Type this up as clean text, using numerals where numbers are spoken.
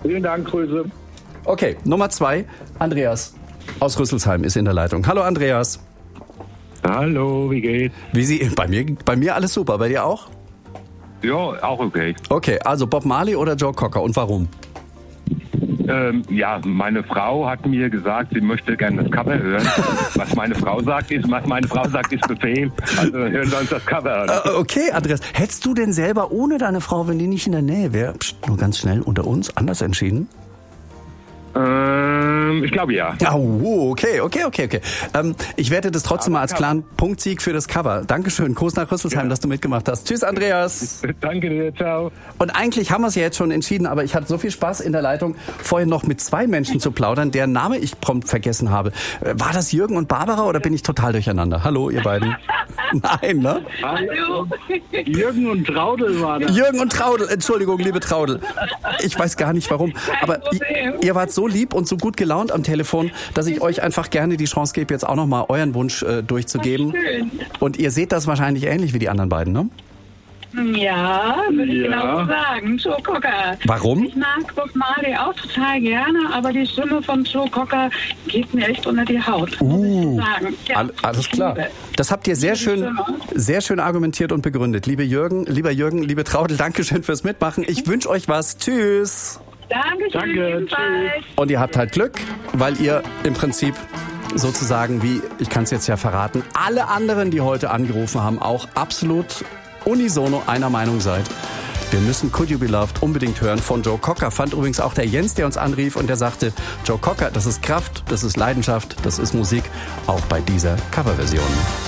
Vielen Dank, Grüße. Okay, Nummer 2. Andreas aus Rüsselsheim ist in der Leitung. Hallo Andreas. Hallo, wie geht's? Bei mir alles super, bei dir auch? Ja, auch okay. Okay, also Bob Marley oder Joe Cocker und warum? Meine Frau hat mir gesagt, sie möchte gerne das Cover hören. Was meine Frau sagt, ist Befehl. Also hören wir uns das Cover an. Okay, Andreas. Hättest du denn selber ohne deine Frau, wenn die nicht in der Nähe wäre, nur ganz schnell unter uns, anders entschieden? Ich glaube ja. Oh, okay. Ich werte das trotzdem mal als klaren Punktsieg für das Cover. Dankeschön. Gruß nach Rüsselsheim, dass du mitgemacht hast. Tschüss, Andreas. Danke dir, ciao. Und eigentlich haben wir es ja jetzt schon entschieden, aber ich hatte so viel Spaß in der Leitung, vorhin noch mit 2 Menschen zu plaudern, deren Name ich prompt vergessen habe. War das Jürgen und Barbara oder bin ich total durcheinander? Hallo, ihr beiden. Nein, ne? Hallo. Jürgen und Traudel war das. Jürgen und Traudel, Entschuldigung, liebe Traudel. Ich weiß gar nicht warum, aber ihr wart so lieb und so gut gelaunt am Telefon, dass ich euch einfach gerne die Chance gebe, jetzt auch nochmal euren Wunsch durchzugeben. Schön. Und ihr seht das wahrscheinlich ähnlich wie die anderen beiden, ne? Ja, würde ich genau so sagen. Joe Cocker. Warum? Ich mag Bob Marley auch total gerne, aber die Stimme von Joe Cocker geht mir echt unter die Haut. Muss ich sagen. Ja, Alles klar. Das habt ihr sehr schön argumentiert und begründet. Lieber Jürgen, liebe Traudel, Dankeschön fürs Mitmachen. Ich wünsche euch was. Tschüss. Danke. Ebenfalls. Und ihr habt halt Glück, weil ihr im Prinzip sozusagen, wie, ich kann es jetzt ja verraten, alle anderen, die heute angerufen haben, auch absolut unisono einer Meinung seid. Wir müssen Could You Be Loved unbedingt hören von Joe Cocker. Fand übrigens auch der Jens, der uns anrief und der sagte, Joe Cocker, das ist Kraft, das ist Leidenschaft, das ist Musik, auch bei dieser Coverversion.